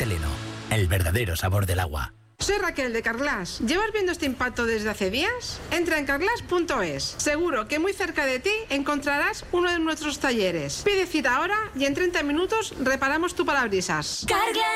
Teleno, el verdadero sabor del agua. Soy Raquel de Carglass. ¿Llevas viendo este impacto desde hace días? Entra en carglass.es. Seguro que muy cerca de ti encontrarás uno de nuestros talleres. Pide cita ahora y en 30 minutos reparamos tu parabrisas.